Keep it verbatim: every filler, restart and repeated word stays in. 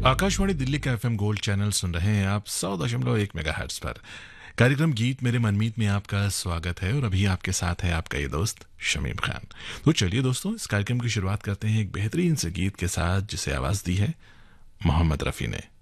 आकाशवाणी दिल्ली का FM gold channel सुन रहे हैं आप सौ दशमलव एक मेगाहर्ट्ज पर। कार्यक्रम गीत मेरे मनमीत में आपका स्वागत है और अभी आपके साथ है आपका ये दोस्त शमीम खान। तो चलिए दोस्तों, इस कार्यक्रम की शुरुआत करते हैं एक बेहतरीन से गीत के साथ जिसे आवाज दी है मोहम्मद रफ़ी ने।